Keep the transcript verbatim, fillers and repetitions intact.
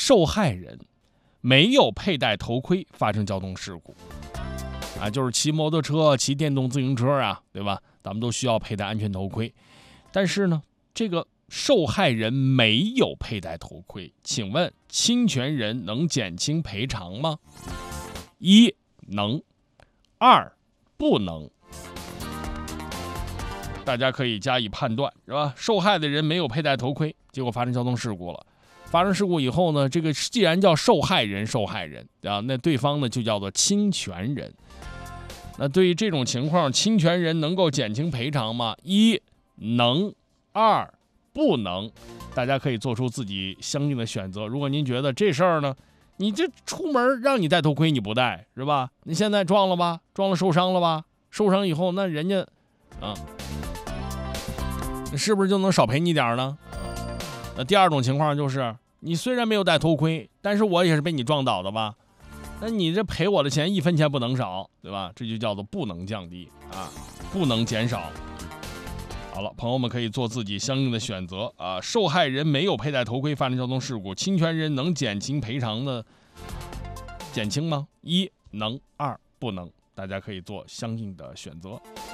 受害人没有佩戴头盔发生交通事故啊，就是骑摩托车、骑电动自行车啊，对吧？咱们都需要佩戴安全头盔。但是呢，这个受害人没有佩戴头盔，请问侵权人能减轻赔偿吗？一能，二不能。大家可以加以判断，是吧？受害的人没有佩戴头盔，结果发生交通事故了。发生事故以后呢，这个既然叫受害人，受害人啊，那对方呢就叫做侵权人。那对于这种情况，侵权人能够减轻赔偿吗？一能，二不能。大家可以做出自己相应的选择。如果您觉得这事儿呢，你这出门让你戴头盔你不戴，是吧？你现在撞了吧，撞了受伤了吧？受伤以后，那人家啊。是不是就能少赔你点呢？那第二种情况就是，你虽然没有戴头盔，但是我也是被你撞倒的吧？那你这赔我的钱一分钱不能少，对吧？这就叫做不能降低啊，不能减少。好了，朋友们可以做自己相应的选择啊。受害人没有佩戴头盔发生交通事故，侵权人能减轻赔偿的减轻吗？一能，二不能。大家可以做相应的选择。